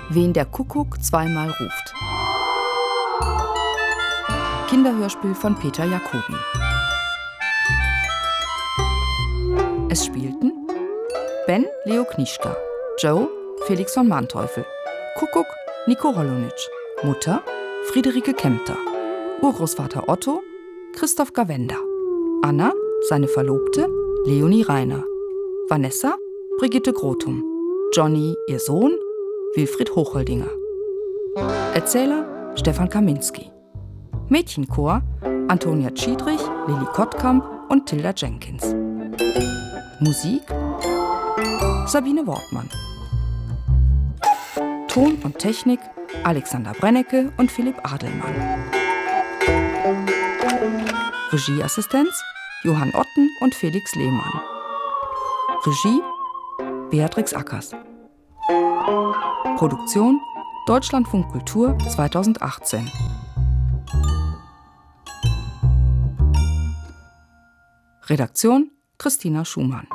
Wen der Kuckuck zweimal ruft. Kinderhörspiel von Peter Jacobi. Es spielten Ben Leo Knischka, Joe Felix von Manteuffel, Kuckuck Nico Holonitsch, Mutter Friederike Kempter, Urgroßvater Otto Christoph Gawenda, Anna, seine Verlobte Leonie Reiner, Vanessa Brigitte Grotum, Johnny, ihr Sohn Wilfried Hochholdinger. Erzähler Stefan Kaminski. Mädchenchor Antonia Schiedrich, Lilly Kottkamp und Tilda Jenkins. Musik Sabine Wortmann. Ton und Technik Alexander Brennecke und Philipp Adelmann. Regieassistenz Johann Otten und Felix Lehmann. Regie Beatrix Ackers. Produktion Deutschlandfunk Kultur 2018. Redaktion Christina Schumann.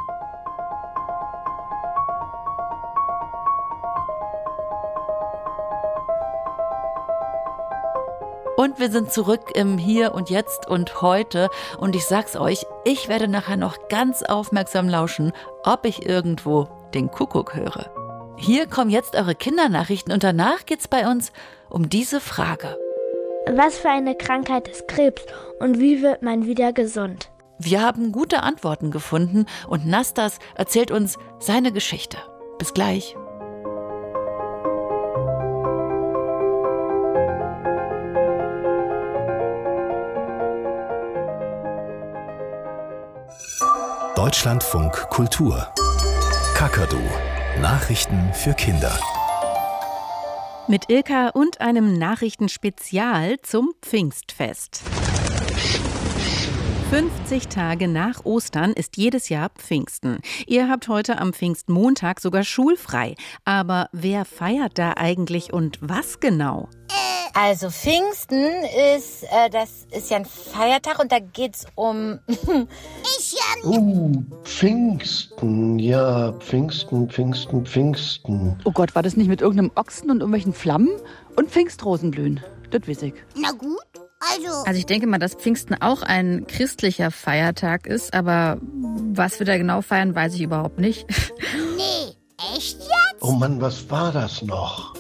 Und wir sind zurück im Hier und Jetzt und Heute. Und ich sag's euch, ich werde nachher noch ganz aufmerksam lauschen, ob ich irgendwo den Kuckuck höre. Hier kommen jetzt eure Kindernachrichten und danach geht's bei uns um diese Frage. Was für eine Krankheit ist Krebs und wie wird man wieder gesund? Wir haben gute Antworten gefunden und Nastas erzählt uns seine Geschichte. Bis gleich. Deutschlandfunk Kultur. Kakadu. Nachrichten für Kinder. Mit Ilka und einem Nachrichtenspezial zum Pfingstfest. 50 Tage nach Ostern ist jedes Jahr Pfingsten. Ihr habt heute am Pfingstmontag sogar schulfrei. Aber wer feiert da eigentlich und was genau? Also Pfingsten das ist ja ein Feiertag und da geht's um... Pfingsten, ja, Pfingsten. Oh Gott, war das nicht mit irgendeinem Ochsen und irgendwelchen Flammen? Und Pfingstrosenblühen, das weiß ich. Na gut, Also ich denke mal, dass Pfingsten auch ein christlicher Feiertag ist, aber was wir da genau feiern, weiß ich überhaupt nicht. Nee, echt jetzt? Oh Mann, was war das noch?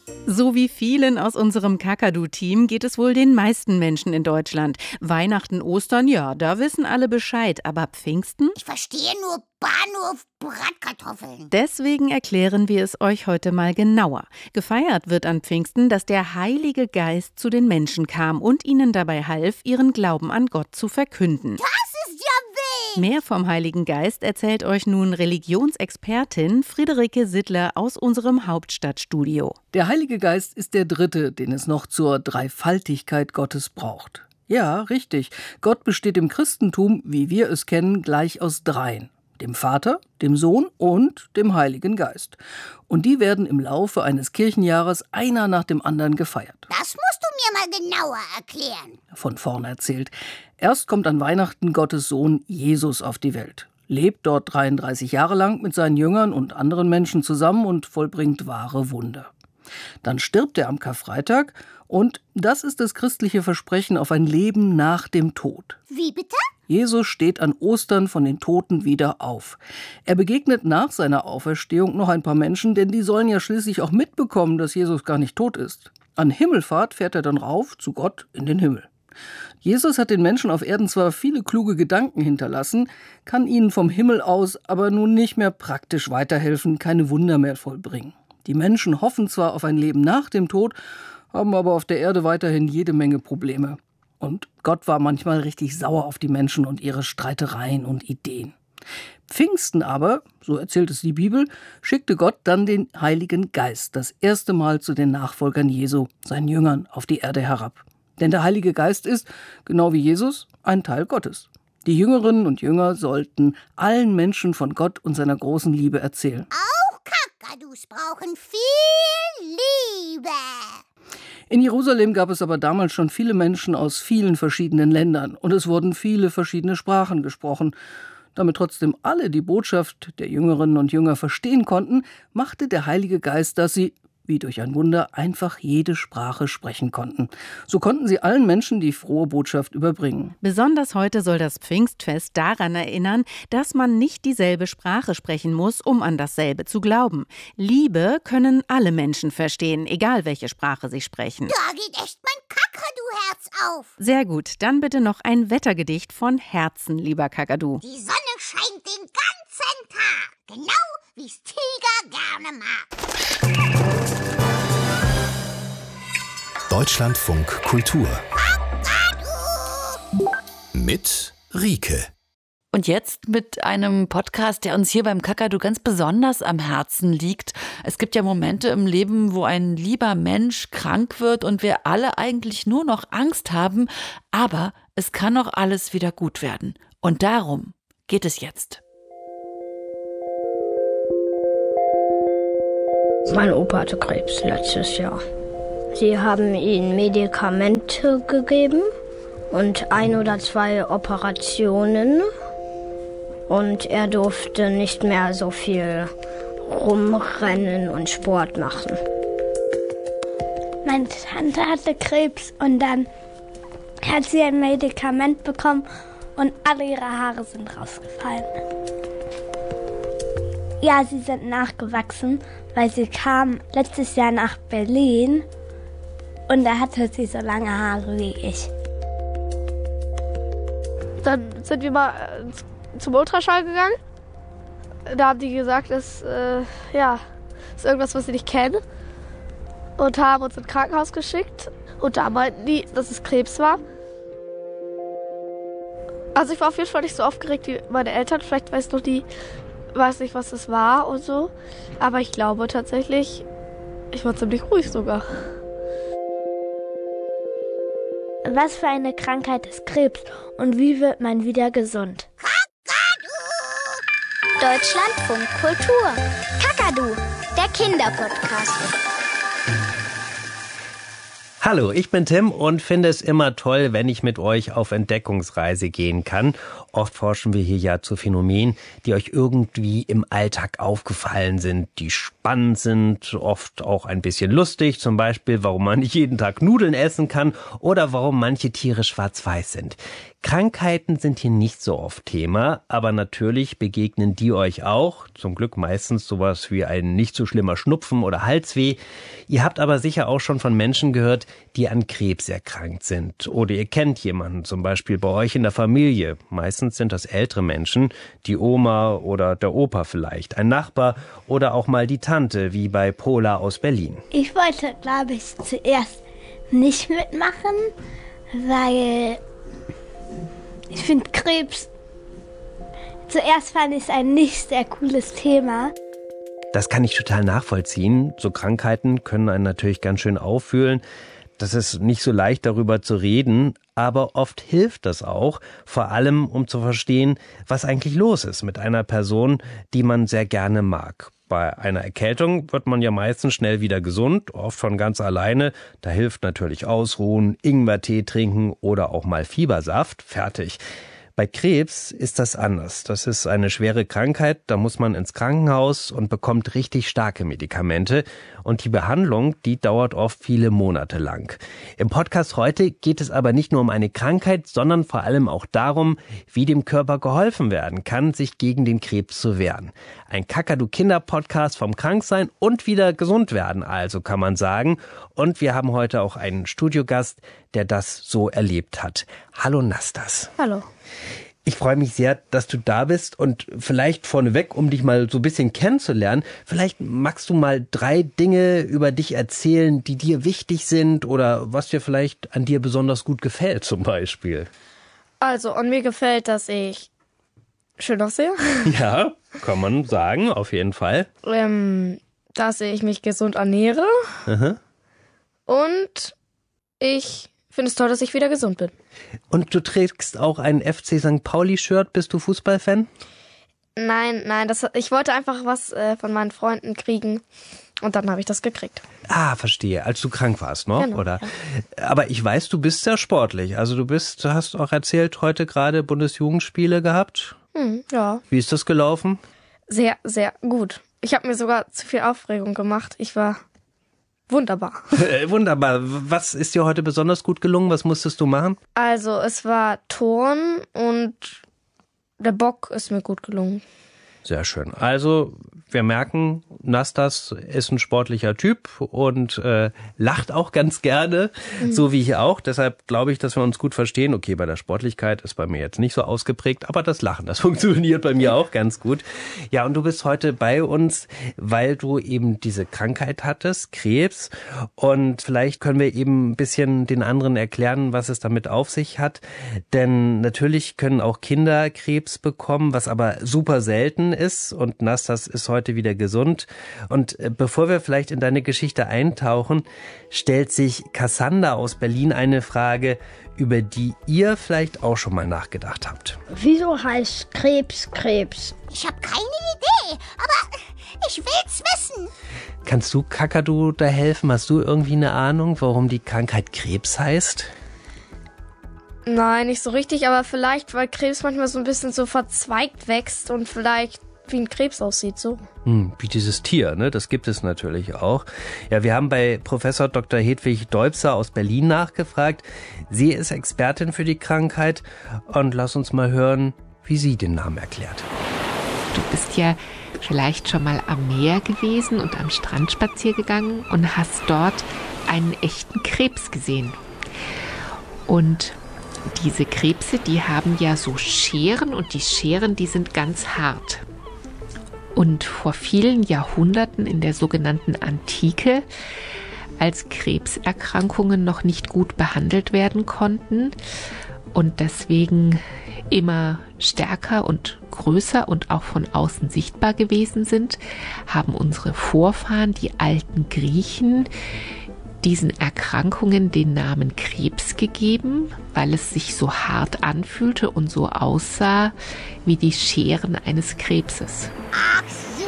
So wie vielen aus unserem Kakadu-Team geht es wohl den meisten Menschen in Deutschland. Weihnachten, Ostern, ja, da wissen alle Bescheid. Aber Pfingsten? Ich verstehe nur Bahnhof Bratkartoffeln. Deswegen erklären wir es euch heute mal genauer. Gefeiert wird an Pfingsten, dass der Heilige Geist zu den Menschen kam und ihnen dabei half, ihren Glauben an Gott zu verkünden. Das ist ja wild! Mehr vom Heiligen Geist erzählt euch nun Religionsexpertin Friederike Sittler aus unserem Hauptstadtstudio. Der Heilige Geist ist der dritte, den es noch zur Dreifaltigkeit Gottes braucht. Ja, richtig. Gott besteht im Christentum, wie wir es kennen, gleich aus dreien. Dem Vater, dem Sohn und dem Heiligen Geist. Und die werden im Laufe eines Kirchenjahres einer nach dem anderen gefeiert. Das musst du mir mal genauer erklären. Von vorn erzählt. Erst kommt an Weihnachten Gottes Sohn Jesus auf die Welt. Lebt dort 33 Jahre lang mit seinen Jüngern und anderen Menschen zusammen und vollbringt wahre Wunder. Dann stirbt er am Karfreitag und das ist das christliche Versprechen auf ein Leben nach dem Tod. Wie bitte? Jesus steht an Ostern von den Toten wieder auf. Er begegnet nach seiner Auferstehung noch ein paar Menschen, denn die sollen ja schließlich auch mitbekommen, dass Jesus gar nicht tot ist. An Himmelfahrt fährt er dann rauf zu Gott in den Himmel. Jesus hat den Menschen auf Erden zwar viele kluge Gedanken hinterlassen, kann ihnen vom Himmel aus aber nun nicht mehr praktisch weiterhelfen, keine Wunder mehr vollbringen. Die Menschen hoffen zwar auf ein Leben nach dem Tod, haben aber auf der Erde weiterhin jede Menge Probleme. Und Gott war manchmal richtig sauer auf die Menschen und ihre Streitereien und Ideen. Pfingsten aber, so erzählt es die Bibel, schickte Gott dann den Heiligen Geist das erste Mal zu den Nachfolgern Jesu, seinen Jüngern, auf die Erde herab. Denn der Heilige Geist ist, genau wie Jesus, ein Teil Gottes. Die Jüngerinnen und Jünger sollten allen Menschen von Gott und seiner großen Liebe erzählen. Auch Kakadus brauchen viel Liebe. In Jerusalem gab es aber damals schon viele Menschen aus vielen verschiedenen Ländern und es wurden viele verschiedene Sprachen gesprochen. Damit trotzdem alle die Botschaft der Jüngerinnen und Jünger verstehen konnten, machte der Heilige Geist, dass sie, wie durch ein Wunder, einfach jede Sprache sprechen konnten. So konnten sie allen Menschen die frohe Botschaft überbringen. Besonders heute soll das Pfingstfest daran erinnern, dass man nicht dieselbe Sprache sprechen muss, um an dasselbe zu glauben. Liebe können alle Menschen verstehen, egal welche Sprache sie sprechen. Da geht echt mein Kakadu-Herz auf. Sehr gut, dann bitte noch ein Wettergedicht von Herzen, lieber Kakadu. Die Sonne scheint den ganzen Tag, genau wie's Tiger gerne mag. Deutschlandfunk Kultur mit Rike. Und jetzt mit einem Podcast, der uns hier beim Kakadu ganz besonders am Herzen liegt. Es gibt ja Momente im Leben, wo ein lieber Mensch krank wird und wir alle eigentlich nur noch Angst haben. Aber es kann auch alles wieder gut werden. Und darum geht es jetzt. Mein Opa hatte Krebs letztes Jahr. Sie haben ihm Medikamente gegeben und 1 oder 2 Operationen. Und er durfte nicht mehr so viel rumrennen und Sport machen. Meine Tante hatte Krebs und dann hat sie ein Medikament bekommen und alle ihre Haare sind rausgefallen. Ja, sie sind nachgewachsen, weil sie kam letztes Jahr nach Berlin und da hatte sie so lange Haare wie ich. Dann sind wir mal zum Ultraschall gegangen. Da haben die gesagt, das ist irgendwas, was sie nicht kennen. Und haben uns ins Krankenhaus geschickt. Und da meinten die, dass es Krebs war. Also ich war auf jeden Fall nicht so aufgeregt wie meine Eltern. Vielleicht weiß nicht, was es war und so. Aber ich glaube tatsächlich, ich war ziemlich ruhig sogar. Was für eine Krankheit ist Krebs und wie wird man wieder gesund? Deutschlandfunk Kultur. Kakadu, der Kinderpodcast. Hallo, ich bin Tim und finde es immer toll, wenn ich mit euch auf Entdeckungsreise gehen kann. Oft forschen wir hier ja zu Phänomenen, die euch irgendwie im Alltag aufgefallen sind, die spannend sind, oft auch ein bisschen lustig. Zum Beispiel, warum man nicht jeden Tag Nudeln essen kann oder warum manche Tiere schwarz-weiß sind. Krankheiten sind hier nicht so oft Thema, aber natürlich begegnen die euch auch. Zum Glück meistens sowas wie ein nicht so schlimmer Schnupfen oder Halsweh. Ihr habt aber sicher auch schon von Menschen gehört, die an Krebs erkrankt sind. Oder ihr kennt jemanden, zum Beispiel bei euch in der Familie. Meistens sind das ältere Menschen, die Oma oder der Opa vielleicht, ein Nachbar oder auch mal die Tante, wie bei Pola aus Berlin. Ich wollte, glaube ich, zuerst nicht mitmachen, weil ich finde Krebs, zuerst fand ich es ein nicht sehr cooles Thema. Das kann ich total nachvollziehen. So Krankheiten können einen natürlich ganz schön auffühlen. Das ist nicht so leicht, darüber zu reden, aber oft hilft das auch, vor allem um zu verstehen, was eigentlich los ist mit einer Person, die man sehr gerne mag. Bei einer Erkältung wird man ja meistens schnell wieder gesund, oft von ganz alleine. Da hilft natürlich Ausruhen, Ingwertee trinken oder auch mal Fiebersaft. Fertig. Bei Krebs ist das anders. Das ist eine schwere Krankheit, da muss man ins Krankenhaus und bekommt richtig starke Medikamente. Und die Behandlung, die dauert oft viele Monate lang. Im Podcast heute geht es aber nicht nur um eine Krankheit, sondern vor allem auch darum, wie dem Körper geholfen werden kann, sich gegen den Krebs zu wehren. Ein Kakadu-Kinder-Podcast vom Kranksein und wieder gesund werden, also kann man sagen. Und wir haben heute auch einen Studiogast, der das so erlebt hat. Hallo Nastas. Hallo. Ich freue mich sehr, dass du da bist und vielleicht vorneweg, um dich mal so ein bisschen kennenzulernen, vielleicht magst du mal 3 Dinge über dich erzählen, die dir wichtig sind oder was dir vielleicht an dir besonders gut gefällt zum Beispiel. Also, an mir gefällt, dass ich schön aussehe. Ja, kann man sagen, auf jeden Fall. Dass ich mich gesund ernähre. Aha. Und ich finde es toll, dass ich wieder gesund bin. Und du trägst auch ein FC St. Pauli-Shirt. Bist du Fußballfan? Nein, ich wollte einfach was von meinen Freunden kriegen und dann habe ich das gekriegt. Ah, verstehe. Als du krank warst noch, genau, oder? Ja. Aber ich weiß, du bist sehr sportlich. Also du hast auch erzählt, heute gerade Bundesjugendspiele gehabt. Ja. Wie ist das gelaufen? Sehr, sehr gut. Ich habe mir sogar zu viel Aufregung gemacht. Ich war Wunderbar. Wunderbar. Was ist dir heute besonders gut gelungen? Was musstest du machen? Also es war Turnen und der Bock ist mir gut gelungen. Sehr schön. Also wir merken, Nastas ist ein sportlicher Typ und lacht auch ganz gerne, so wie ich auch. Deshalb glaube ich, dass wir uns gut verstehen. Okay, bei der Sportlichkeit ist bei mir jetzt nicht so ausgeprägt, aber das Lachen, das funktioniert bei mir auch ganz gut. Ja, und du bist heute bei uns, weil du eben diese Krankheit hattest, Krebs. Und vielleicht können wir eben ein bisschen den anderen erklären, was es damit auf sich hat. Denn natürlich können auch Kinder Krebs bekommen, was aber super selten ist. Und Nastas ist heute wieder gesund. Und bevor wir vielleicht in deine Geschichte eintauchen, stellt sich Cassandra aus Berlin eine Frage, über die ihr vielleicht auch schon mal nachgedacht habt. Wieso heißt Krebs Krebs? Ich habe keine Idee, aber ich will's wissen. Kannst du, Kakadu, da helfen? Hast du irgendwie eine Ahnung, warum die Krankheit Krebs heißt? Nein, nicht so richtig, aber vielleicht, weil Krebs manchmal so ein bisschen so verzweigt wächst und vielleicht wie ein Krebs aussieht, so. Wie dieses Tier, ne? Das gibt es natürlich auch. Ja, wir haben bei Professor Dr. Hedwig Deubser aus Berlin nachgefragt. Sie ist Expertin für die Krankheit und lass uns mal hören, wie sie den Namen erklärt. Du bist ja vielleicht schon mal am Meer gewesen und am Strand spazieren gegangen und hast dort einen echten Krebs gesehen. Und diese Krebse, die haben ja so Scheren und die Scheren, die sind ganz hart. Und vor vielen Jahrhunderten in der sogenannten Antike, als Krebserkrankungen noch nicht gut behandelt werden konnten und deswegen immer stärker und größer und auch von außen sichtbar gewesen sind, haben unsere Vorfahren, die alten Griechen, diesen Erkrankungen den Namen Krebs gegeben, weil es sich so hart anfühlte und so aussah wie die Scheren eines Krebses. Ach so.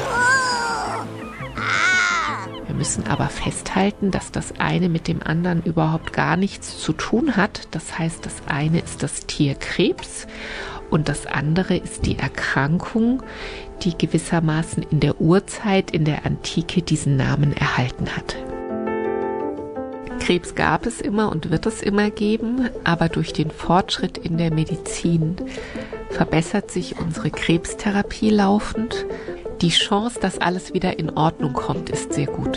Wir müssen aber festhalten, dass das eine mit dem anderen überhaupt gar nichts zu tun hat. Das heißt, das eine ist das Tier Krebs und das andere ist die Erkrankung, die gewissermaßen in der Urzeit, in der Antike diesen Namen erhalten hat. Krebs gab es immer und wird es immer geben, aber durch den Fortschritt in der Medizin verbessert sich unsere Krebstherapie laufend. Die Chance, dass alles wieder in Ordnung kommt, ist sehr gut.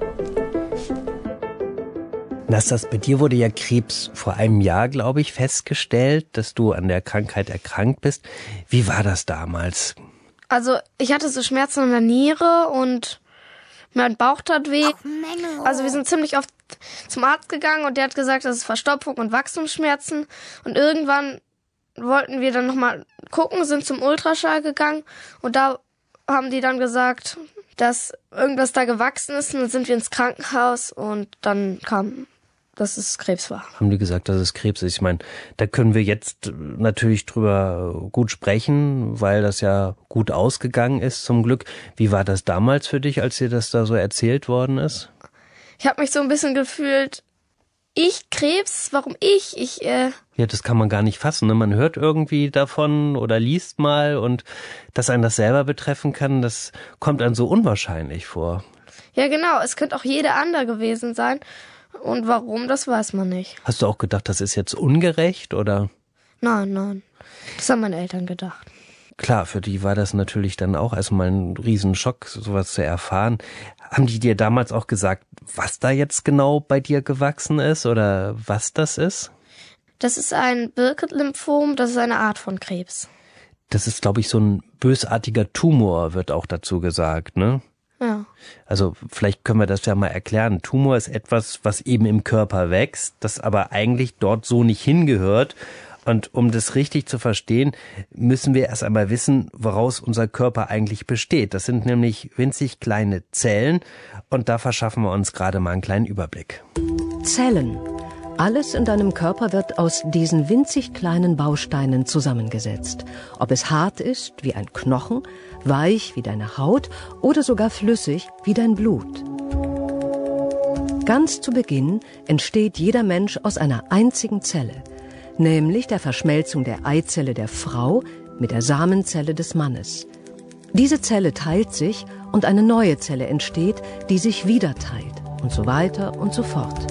Nastas, bei dir wurde ja Krebs vor einem Jahr, glaube ich, festgestellt, dass du an der Krankheit erkrankt bist. Wie war das damals? Also ich hatte so Schmerzen in der Niere und mein Bauch tat weh. Also wir sind ziemlich oft zum Arzt gegangen und der hat gesagt, das ist Verstopfung und Wachstumsschmerzen. Und irgendwann wollten wir dann nochmal gucken, sind zum Ultraschall gegangen und da haben die dann gesagt, dass irgendwas da gewachsen ist. Und dann sind wir ins Krankenhaus und dann kam, dass es Krebs war. Haben die gesagt, dass es Krebs ist? Ich meine, da können wir jetzt natürlich drüber gut sprechen, weil das ja gut ausgegangen ist zum Glück. Wie war das damals für dich, als dir das da so erzählt worden ist? Ich habe mich so ein bisschen gefühlt, ich Krebs, warum ich? Ja, das kann man gar nicht fassen, ne? Man hört irgendwie davon oder liest mal und dass einen das selber betreffen kann, das kommt einem so unwahrscheinlich vor. Ja, genau. Es könnte auch jeder andere gewesen sein. Und warum, das weiß man nicht. Hast du auch gedacht, das ist jetzt ungerecht, oder? Nein. Das haben meine Eltern gedacht. Klar, für die war das natürlich dann auch erstmal ein Riesenschock, sowas zu erfahren. Haben die dir damals auch gesagt, was da jetzt genau bei dir gewachsen ist oder was das ist? Das ist ein Burkitt-Lymphom, das ist eine Art von Krebs. Das ist, glaube ich, so ein bösartiger Tumor, wird auch dazu gesagt, ne? Ja. Also vielleicht können wir das ja mal erklären. Tumor ist etwas, was eben im Körper wächst, das aber eigentlich dort so nicht hingehört. Und um das richtig zu verstehen, müssen wir erst einmal wissen, woraus unser Körper eigentlich besteht. Das sind nämlich winzig kleine Zellen und da verschaffen wir uns gerade mal einen kleinen Überblick. Zellen. Alles in deinem Körper wird aus diesen winzig kleinen Bausteinen zusammengesetzt. Ob es hart ist, wie ein Knochen, weich wie deine Haut oder sogar flüssig wie dein Blut. Ganz zu Beginn entsteht jeder Mensch aus einer einzigen Zelle, nämlich der Verschmelzung der Eizelle der Frau mit der Samenzelle des Mannes. Diese Zelle teilt sich und eine neue Zelle entsteht, die sich wieder teilt. und so weiter und so fort.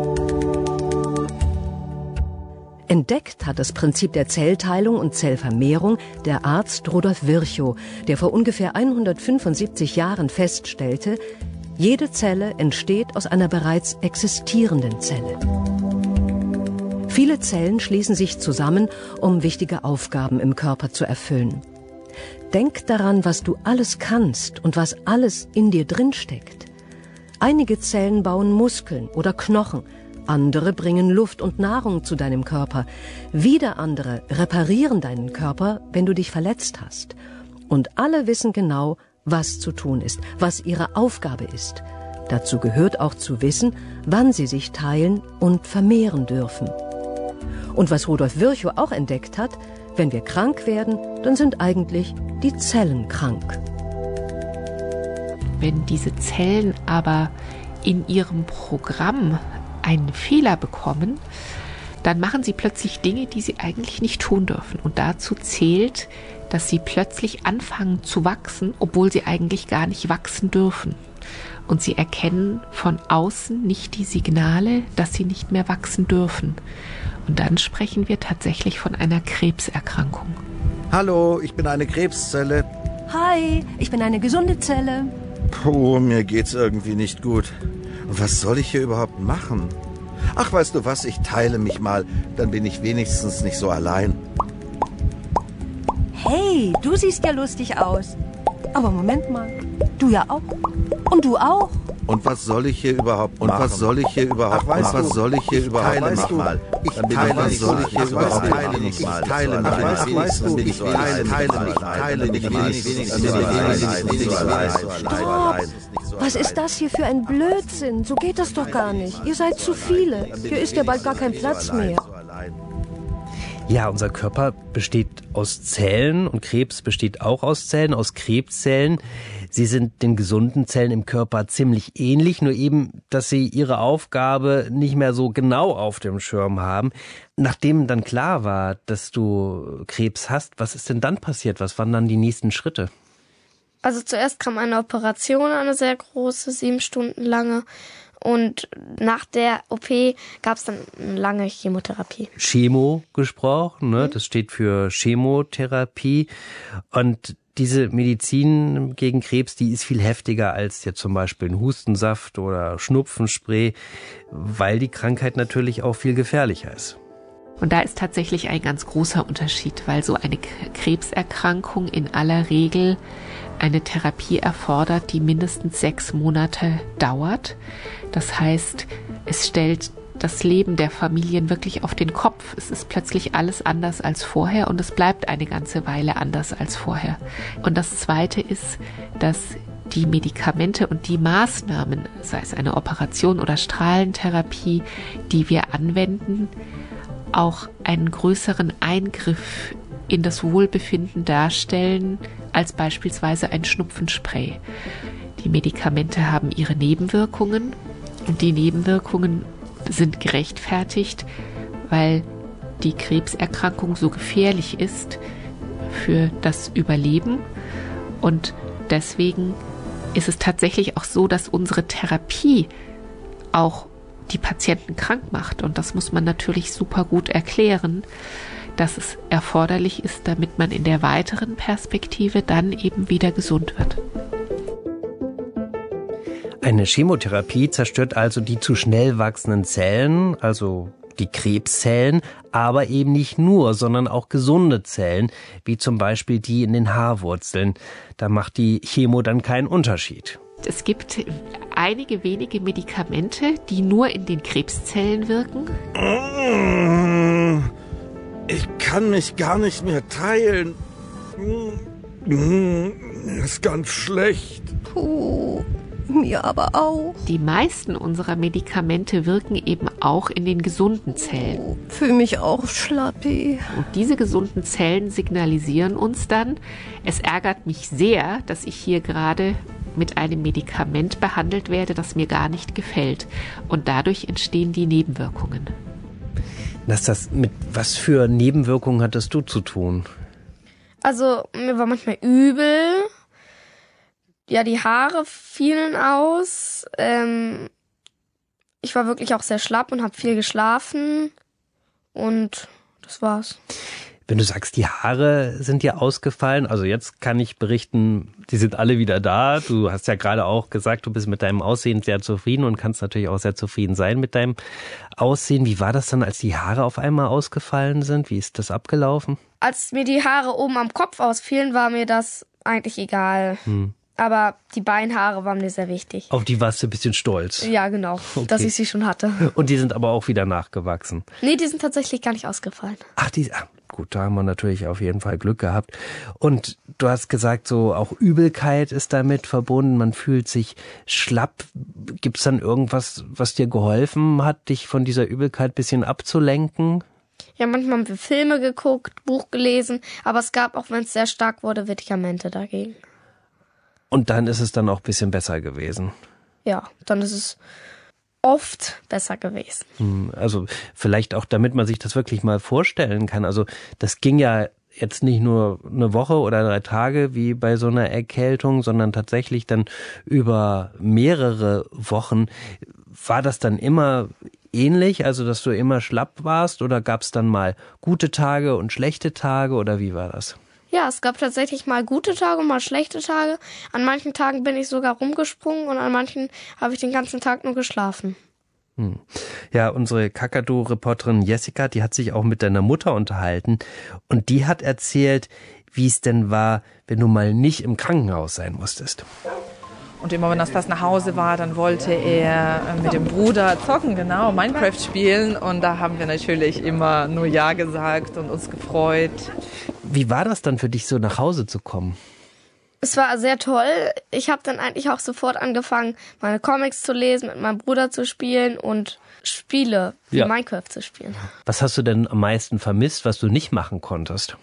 Entdeckt hat das Prinzip der Zellteilung und Zellvermehrung der Arzt Rudolf Virchow, der vor ungefähr 175 Jahren feststellte, jede Zelle entsteht aus einer bereits existierenden Zelle. Viele Zellen schließen sich zusammen, um wichtige Aufgaben im Körper zu erfüllen. Denk daran, was du alles kannst und was alles in dir drin steckt. Einige Zellen bauen Muskeln oder Knochen, andere bringen Luft und Nahrung zu deinem Körper. Wieder andere reparieren deinen Körper, wenn du dich verletzt hast. Und alle wissen genau, was zu tun ist, was ihre Aufgabe ist. Dazu gehört auch zu wissen, wann sie sich teilen und vermehren dürfen. Und was Rudolf Virchow auch entdeckt hat, wenn wir krank werden, dann sind eigentlich die Zellen krank. Wenn diese Zellen aber in ihrem Programm einen Fehler bekommen, dann machen sie plötzlich Dinge, die sie eigentlich nicht tun dürfen. Und dazu zählt, dass sie plötzlich anfangen zu wachsen, obwohl sie eigentlich gar nicht wachsen dürfen. Und sie erkennen von außen nicht die Signale, dass sie nicht mehr wachsen dürfen. Und dann sprechen wir tatsächlich von einer Krebserkrankung. Hallo, ich bin eine Krebszelle. Hi, ich bin eine gesunde Zelle. Puh, mir geht's irgendwie nicht gut. Und was soll ich hier überhaupt machen? Ach, weißt du was, ich teile mich mal, dann bin ich wenigstens nicht so allein. Hey, du siehst ja lustig aus. Aber Moment mal, du ja auch. Und du auch. Und was soll ich hier überhaupt machen? Und was soll ich hier überhaupt machen? Was soll ich hier überhaupt machen? Ich teile mich mal. Ich teile mich mal. Ich teile mich mal. Dann bin ich Was ist das hier für ein Blödsinn? So geht das doch gar nicht. Ihr seid zu viele. Hier ist ja bald gar kein Platz mehr. Ja, unser Körper besteht aus Zellen und Krebs besteht auch aus Zellen, aus Krebszellen. Sie sind den gesunden Zellen im Körper ziemlich ähnlich, nur eben, dass sie ihre Aufgabe nicht mehr so genau auf dem Schirm haben. Nachdem dann klar war, dass du Krebs hast, was ist denn dann passiert? Was waren dann die nächsten Schritte? Also zuerst kam eine Operation, eine sehr große, 7 Stunden lange. Und nach der OP gab es dann eine lange Chemotherapie. Chemo gesprochen, ne? Das steht für Chemotherapie. Und diese Medizin gegen Krebs, die ist viel heftiger als jetzt zum Beispiel ein Hustensaft oder Schnupfenspray, weil die Krankheit natürlich auch viel gefährlicher ist. Und da ist tatsächlich ein ganz großer Unterschied, weil so eine Krebserkrankung in aller Regel eine Therapie erfordert, die mindestens 6 Monate dauert. Das heißt, es stellt das Leben der Familien wirklich auf den Kopf. Es ist plötzlich alles anders als vorher und es bleibt eine ganze Weile anders als vorher. Und das Zweite ist, dass die Medikamente und die Maßnahmen, sei es eine Operation oder Strahlentherapie, die wir anwenden, auch einen größeren Eingriff in das Wohlbefinden darstellen als beispielsweise ein Schnupfenspray. Die Medikamente haben ihre Nebenwirkungen und die Nebenwirkungen sind gerechtfertigt, weil die Krebserkrankung so gefährlich ist für das Überleben. Und deswegen ist es tatsächlich auch so, dass unsere Therapie auch die Patienten krank macht. Und das muss man natürlich super gut erklären, dass es erforderlich ist, damit man in der weiteren Perspektive dann eben wieder gesund wird. Eine Chemotherapie zerstört also die zu schnell wachsenden Zellen, also die Krebszellen, aber eben nicht nur, sondern auch gesunde Zellen, wie zum Beispiel die in den Haarwurzeln. Da macht die Chemo dann keinen Unterschied. Es gibt einige wenige Medikamente, die nur in den Krebszellen wirken. Ich kann mich gar nicht mehr teilen. Ist ganz schlecht. Puh, mir aber auch. Die meisten unserer Medikamente wirken eben auch in den gesunden Zellen. Fühle mich auch schlappi. Und diese gesunden Zellen signalisieren uns dann, es ärgert mich sehr, dass ich hier gerade mit einem Medikament behandelt werde, das mir gar nicht gefällt. Und dadurch entstehen die Nebenwirkungen. Mit was für Nebenwirkungen hattest du zu tun? Also mir war manchmal übel. Ja, die Haare fielen aus. Ich war wirklich auch sehr schlapp und habe viel geschlafen und das war's. Wenn du sagst, die Haare sind dir ausgefallen, also jetzt kann ich berichten, die sind alle wieder da. Du hast ja gerade auch gesagt, du bist mit deinem Aussehen sehr zufrieden und kannst natürlich auch sehr zufrieden sein mit deinem Aussehen. Wie war das dann, als die Haare auf einmal ausgefallen sind? Wie ist das abgelaufen? Als mir die Haare oben am Kopf ausfielen, war mir das eigentlich egal. Aber die Beinhaare waren mir sehr wichtig. Auf die warst du ein bisschen stolz? Ja, genau, dass ich sie schon hatte. Und die sind aber auch wieder nachgewachsen? Nee, die sind tatsächlich gar nicht ausgefallen. Gut, da haben wir natürlich auf jeden Fall Glück gehabt. Und du hast gesagt, so auch Übelkeit ist damit verbunden. Man fühlt sich schlapp. Gibt es dann irgendwas, was dir geholfen hat, dich von dieser Übelkeit ein bisschen abzulenken? Ja, manchmal haben wir Filme geguckt, Buch gelesen. Aber es gab, auch wenn es sehr stark wurde, Medikamente dagegen. Und dann ist es dann auch ein bisschen besser gewesen? Ja, dann ist es oft besser gewesen. Also vielleicht auch, damit man sich das wirklich mal vorstellen kann. Also das ging ja jetzt nicht nur eine Woche oder 3 Tage wie bei so einer Erkältung, sondern tatsächlich dann über mehrere Wochen. War das dann immer ähnlich, also dass du immer schlapp warst, oder gab es dann mal gute Tage und schlechte Tage, oder wie war das? Ja, es gab tatsächlich mal gute Tage und mal schlechte Tage. An manchen Tagen bin ich sogar rumgesprungen und an manchen habe ich den ganzen Tag nur geschlafen. Ja, unsere Kakadu-Reporterin Jessica, die hat sich auch mit deiner Mutter unterhalten und die hat erzählt, wie es denn war, wenn du mal nicht im Krankenhaus sein musstest. Und immer wenn das nach Hause war, dann wollte er mit dem Bruder zocken, genau, Minecraft spielen. Und da haben wir natürlich immer nur Ja gesagt und uns gefreut. Wie war das dann für dich, so nach Hause zu kommen? Es war sehr toll. Ich habe dann eigentlich auch sofort angefangen, meine Comics zu lesen, mit meinem Bruder zu spielen und Spiele wie Minecraft zu spielen. Was hast du denn am meisten vermisst, was du nicht machen konntest?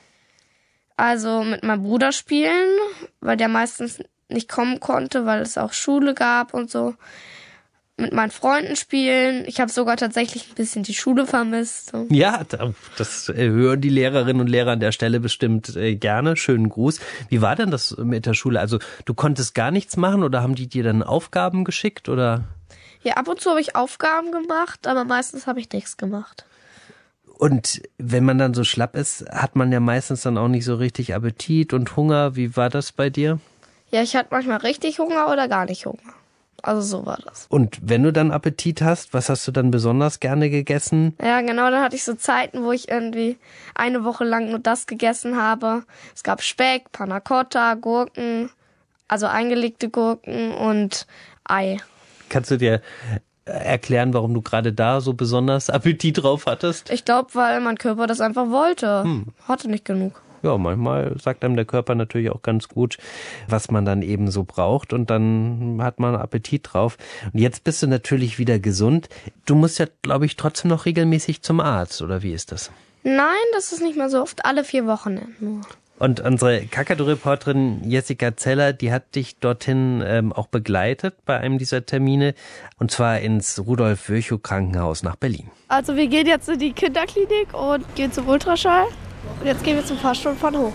Also mit meinem Bruder spielen, weil der meistens nicht kommen konnte, weil es auch Schule gab und so. Mit meinen Freunden spielen. Ich habe sogar tatsächlich ein bisschen die Schule vermisst. So. Ja, das hören die Lehrerinnen und Lehrer an der Stelle bestimmt gerne. Schönen Gruß. Wie war denn das mit der Schule? Also du konntest gar nichts machen oder haben die dir dann Aufgaben geschickt, oder? Ja, ab und zu habe ich Aufgaben gemacht, aber meistens habe ich nichts gemacht. Und wenn man dann so schlapp ist, hat man ja meistens dann auch nicht so richtig Appetit und Hunger. Wie war das bei dir? Ja, ich hatte manchmal richtig Hunger oder gar nicht Hunger. Also so war das. Und wenn du dann Appetit hast, was hast du dann besonders gerne gegessen? Ja, genau, dann hatte ich so Zeiten, wo ich irgendwie eine Woche lang nur das gegessen habe. Es gab Speck, Panna Cotta, Gurken, also eingelegte Gurken und Ei. Kannst du dir erklären, warum du gerade da so besonders Appetit drauf hattest? Ich glaube, weil mein Körper das einfach wollte. Hatte nicht genug. Ja, manchmal sagt einem der Körper natürlich auch ganz gut, was man dann eben so braucht, und dann hat man Appetit drauf. Und jetzt bist du natürlich wieder gesund. Du musst ja, glaube ich, trotzdem noch regelmäßig zum Arzt, oder wie ist das? Nein, das ist nicht mehr so oft, alle 4 Wochen nur. Und unsere Kakadu-Reporterin Jessica Zeller, die hat dich dorthin auch begleitet bei einem dieser Termine, und zwar ins Rudolf-Virchow-Krankenhaus nach Berlin. Also wir gehen jetzt in die Kinderklinik und gehen zum Ultraschall. Und jetzt gehen wir zum Fahrstuhl von hoch.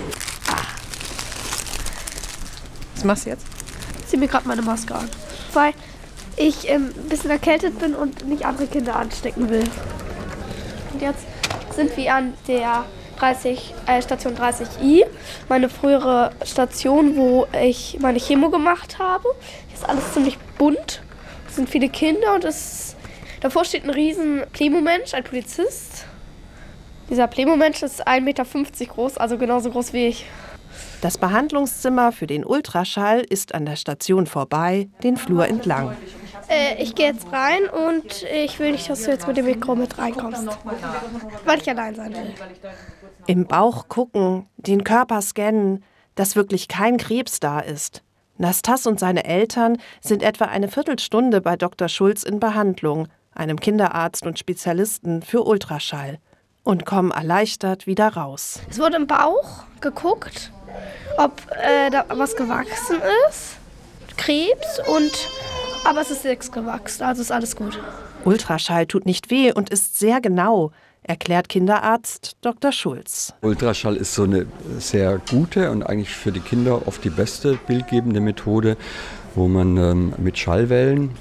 Was machst du jetzt? Ich ziehe mir gerade meine Maske an, weil ich ein bisschen erkältet bin und nicht andere Kinder anstecken will. Und jetzt sind wir an der Station 30i, meine frühere Station, wo ich meine Chemo gemacht habe. Hier ist alles ziemlich bunt. Es sind viele Kinder und davor steht ein riesen Playmo-Mensch, ein Polizist. Dieser Playmo-Mensch ist 1,50 Meter groß, also genauso groß wie ich. Das Behandlungszimmer für den Ultraschall ist an der Station vorbei, den Flur entlang. Ich gehe jetzt rein und ich will nicht, dass du jetzt mit dem Mikro mit reinkommst, weil ich allein sein will. Im Bauch gucken, den Körper scannen, dass wirklich kein Krebs da ist. Nastas und seine Eltern sind etwa eine Viertelstunde bei Dr. Schulz in Behandlung, einem Kinderarzt und Spezialisten für Ultraschall, und kommen erleichtert wieder raus. Es wurde im Bauch geguckt, ob da was gewachsen ist, Krebs, aber es ist nichts gewachsen, also ist alles gut. Ultraschall tut nicht weh und ist sehr genau, erklärt Kinderarzt Dr. Schulz. Ultraschall ist so eine sehr gute und eigentlich für die Kinder oft die beste bildgebende Methode, wo man mit Schallwellen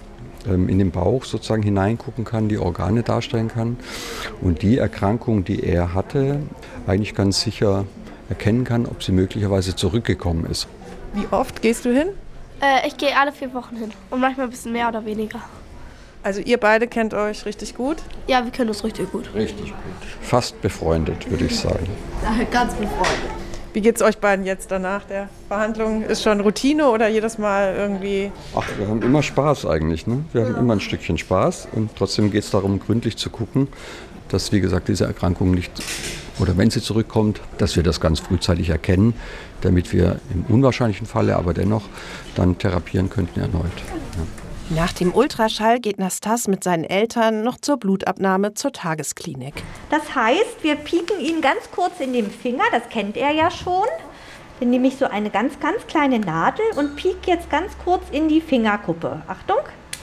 in den Bauch sozusagen hineingucken kann, die Organe darstellen kann und die Erkrankung, die er hatte, eigentlich ganz sicher erkennen kann, ob sie möglicherweise zurückgekommen ist. Wie oft gehst du hin? Ich gehe alle 4 Wochen hin und manchmal ein bisschen mehr oder weniger. Also ihr beide kennt euch richtig gut? Ja, wir kennen uns richtig gut. Richtig gut. Fast befreundet, würde ich sagen. Ganz befreundet. Wie geht's euch beiden jetzt danach der Behandlung? Ist schon Routine oder jedes Mal irgendwie? Ach, wir haben immer Spaß eigentlich, ne? Wir haben immer ein Stückchen Spaß und trotzdem geht es darum, gründlich zu gucken, dass, wie gesagt, diese Erkrankung nicht, oder wenn sie zurückkommt, dass wir das ganz frühzeitig erkennen, damit wir im unwahrscheinlichen Falle aber dennoch dann therapieren könnten erneut. Ja. Nach dem Ultraschall geht Nastas mit seinen Eltern noch zur Blutabnahme zur Tagesklinik. Das heißt, wir pieken ihn ganz kurz in den Finger, das kennt er ja schon. Dann nehme ich so eine ganz, ganz kleine Nadel und pieke jetzt ganz kurz in die Fingerkuppe. Achtung,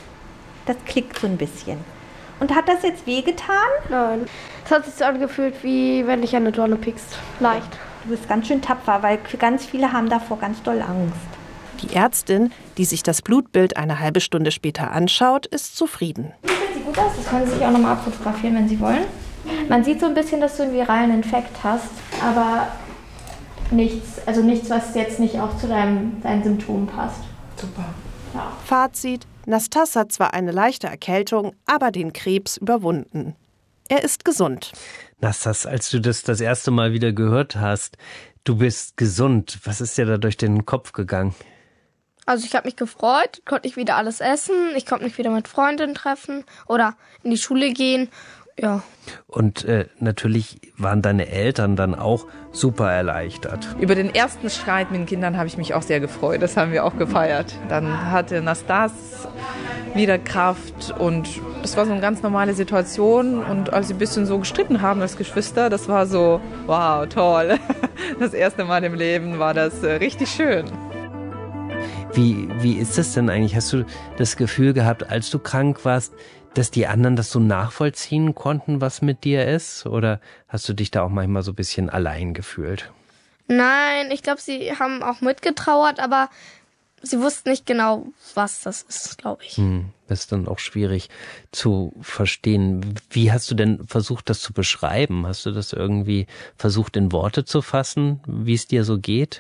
das klickt so ein bisschen. Und hat das jetzt wehgetan? Nein. Es hat sich so angefühlt, wie wenn dich eine Dorne piekst. Leicht. Du bist ganz schön tapfer, weil ganz viele haben davor ganz doll Angst. Die Ärztin, die sich das Blutbild eine halbe Stunde später anschaut, ist zufrieden. Das sieht gut aus, das können Sie sich auch nochmal abfotografieren, wenn Sie wollen. Man sieht so ein bisschen, dass du einen viralen Infekt hast, aber nichts, was jetzt nicht auch zu deinen Symptomen passt. Super. Ja. Fazit: Nastas hat zwar eine leichte Erkältung, aber den Krebs überwunden. Er ist gesund. Nastas, als du das erste Mal wieder gehört hast, du bist gesund. Was ist dir da durch den Kopf gegangen? Also ich habe mich gefreut, konnte ich wieder alles essen, ich konnte mich wieder mit Freundinnen treffen oder in die Schule gehen. Ja. Und natürlich waren deine Eltern dann auch super erleichtert. Über den ersten Streit mit den Kindern habe ich mich auch sehr gefreut. Das haben wir auch gefeiert. Dann hatte Nastas wieder Kraft und das war so eine ganz normale Situation. Und als sie ein bisschen so gestritten haben als Geschwister, das war so, wow, toll. Das erste Mal im Leben war das richtig schön. Wie ist das denn eigentlich? Hast du das Gefühl gehabt, als du krank warst, dass die anderen das so nachvollziehen konnten, was mit dir ist? Oder hast du dich da auch manchmal so ein bisschen allein gefühlt? Nein, ich glaube, sie haben auch mitgetrauert, aber sie wussten nicht genau, was das ist, glaube ich. Das ist dann auch schwierig zu verstehen. Wie hast du denn versucht, das zu beschreiben? Hast du das irgendwie versucht, in Worte zu fassen, wie es dir so geht?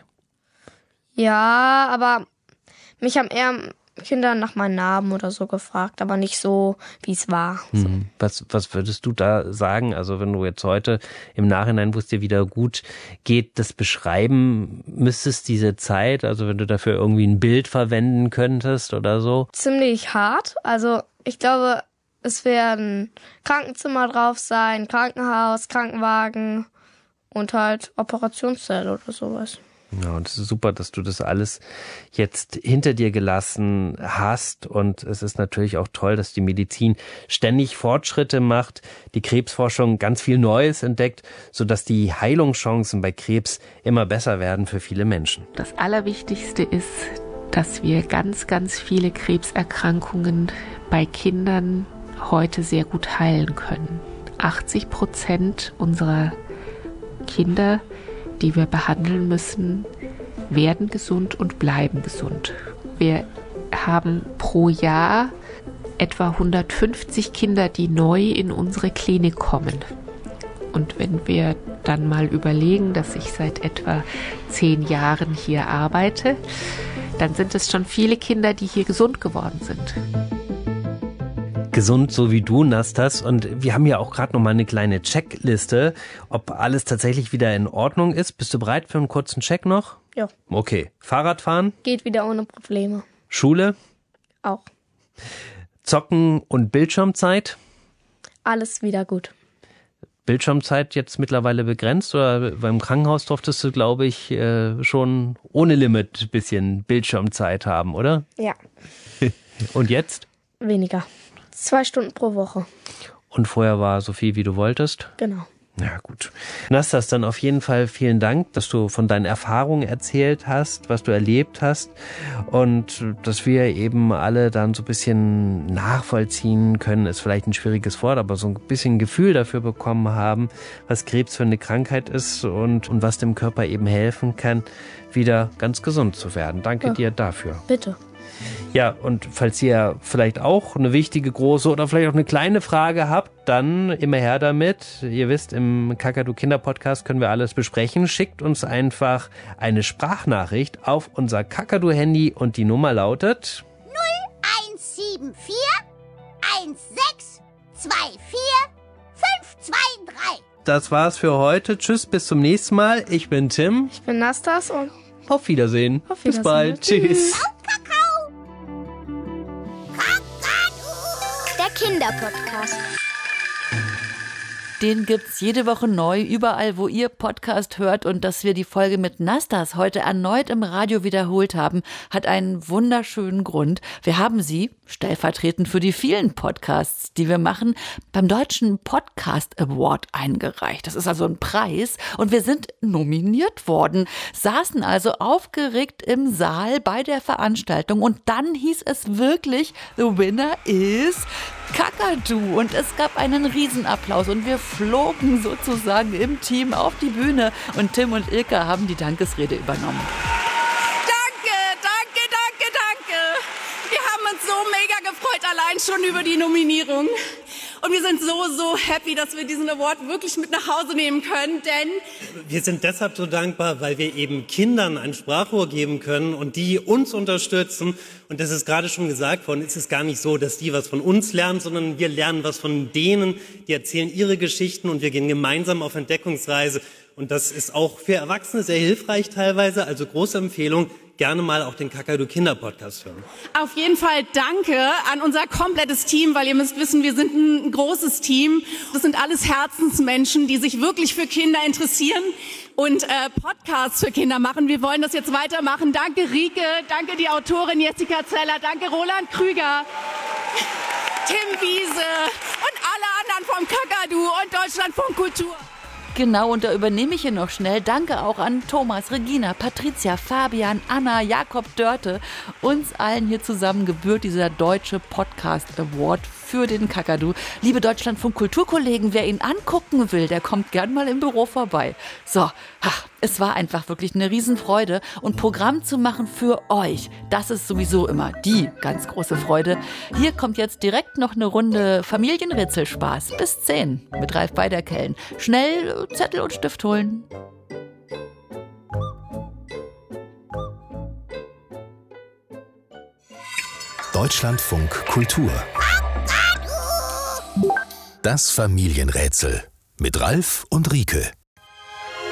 Ja, aber mich haben eher Kinder nach meinem Namen oder so gefragt, aber nicht so, wie es war. So. Was würdest du da sagen? Also wenn du jetzt heute im Nachhinein, wo es dir wieder gut geht, das beschreiben müsstest, diese Zeit, also wenn du dafür irgendwie ein Bild verwenden könntest oder so? Ziemlich hart. Also ich glaube, es werden Krankenzimmer drauf sein, Krankenhaus, Krankenwagen und halt Operationszelle oder sowas. Ja, und es ist super, dass du das alles jetzt hinter dir gelassen hast. Und es ist natürlich auch toll, dass die Medizin ständig Fortschritte macht, die Krebsforschung ganz viel Neues entdeckt, sodass die Heilungschancen bei Krebs immer besser werden für viele Menschen. Das Allerwichtigste ist, dass wir ganz, ganz viele Krebserkrankungen bei Kindern heute sehr gut heilen können. 80% unserer Kinder, die wir behandeln müssen, werden gesund und bleiben gesund. Wir haben pro Jahr etwa 150 Kinder, die neu in unsere Klinik kommen. Und wenn wir dann mal überlegen, dass ich seit etwa 10 Jahren hier arbeite, dann sind es schon viele Kinder, die hier gesund geworden sind. Gesund, so wie du, Nastas. Und wir haben ja auch gerade noch mal eine kleine Checkliste, ob alles tatsächlich wieder in Ordnung ist. Bist du bereit für einen kurzen Check noch? Ja. Okay. Fahrradfahren? Geht wieder ohne Probleme. Schule? Auch. Zocken und Bildschirmzeit? Alles wieder gut. Bildschirmzeit jetzt mittlerweile begrenzt? Oder beim Krankenhaus durftest du, glaube ich, schon ohne Limit ein bisschen Bildschirmzeit haben, oder? Ja. Und jetzt? Weniger. 2 Stunden pro Woche. Und vorher war so viel, wie du wolltest? Genau. Ja, gut. Nastas, dann auf jeden Fall vielen Dank, dass du von deinen Erfahrungen erzählt hast, was du erlebt hast und dass wir eben alle dann so ein bisschen nachvollziehen können, ist vielleicht ein schwieriges Wort, aber so ein bisschen Gefühl dafür bekommen haben, was Krebs für eine Krankheit ist und was dem Körper eben helfen kann, wieder ganz gesund zu werden. Danke dir dafür. Bitte. Ja, und falls ihr vielleicht auch eine wichtige, große oder vielleicht auch eine kleine Frage habt, dann immer her damit. Ihr wisst, im Kakadu-Kinder-Podcast können wir alles besprechen. Schickt uns einfach eine Sprachnachricht auf unser Kakadu-Handy und die Nummer lautet 0174 1624 523. Das war's für heute. Tschüss, bis zum nächsten Mal. Ich bin Tim. Ich bin Nastas und auf Wiedersehen. Bis bald. Tschüss. Der Kinderpodcast. Den gibt's jede Woche neu, überall, wo ihr Podcast hört. Und dass wir die Folge mit Nastas heute erneut im Radio wiederholt haben, hat einen wunderschönen Grund. Wir haben sie, stellvertretend für die vielen Podcasts, die wir machen, beim Deutschen Podcast Award eingereicht. Das ist also ein Preis und wir sind nominiert worden, saßen also aufgeregt im Saal bei der Veranstaltung und dann hieß es wirklich, the winner is Kakadu und es gab einen Riesenapplaus und wir flogen sozusagen im Team auf die Bühne und Tim und Ilka haben die Dankesrede übernommen. Wir haben uns so mega gefreut, allein schon über die Nominierung. Und wir sind so happy, dass wir diesen Award wirklich mit nach Hause nehmen können, denn wir sind deshalb so dankbar, weil wir eben Kindern ein Sprachrohr geben können und die uns unterstützen. Und das ist gerade schon gesagt worden, es ist gar nicht so, dass die was von uns lernen, sondern wir lernen was von denen, die erzählen ihre Geschichten und wir gehen gemeinsam auf Entdeckungsreise. Und das ist auch für Erwachsene sehr hilfreich teilweise, also große Empfehlung. Gerne mal auch den Kakadu-Kinder-Podcast hören. Auf jeden Fall danke an unser komplettes Team, weil ihr müsst wissen, wir sind ein großes Team. Das sind alles Herzensmenschen, die sich wirklich für Kinder interessieren und Podcasts für Kinder machen. Wir wollen das jetzt weitermachen. Danke Rike, danke die Autorin Jessica Zeller, danke Roland Krüger, Tim Wiese und alle anderen vom Kakadu und Deutschlandfunk Kultur. Genau, und da übernehme ich hier noch schnell. Danke auch an Thomas, Regina, Patricia, Fabian, Anna, Jakob Dörte. Uns allen hier zusammen gebührt dieser Deutsche Podcast Award für den Kakadu. Liebe Deutschlandfunk Kulturkollegen, wer ihn angucken will, der kommt gern mal im Büro vorbei. So, es war einfach wirklich eine Riesenfreude. Und Programm zu machen für euch, das ist sowieso immer die ganz große Freude. Hier kommt jetzt direkt noch eine Runde Familienrätselspaß. Bis 10 mit Ralf Beiderkellen. Schnell Zettel und Stift holen. Deutschlandfunk Kultur. Das Familienrätsel mit Ralf und Rike.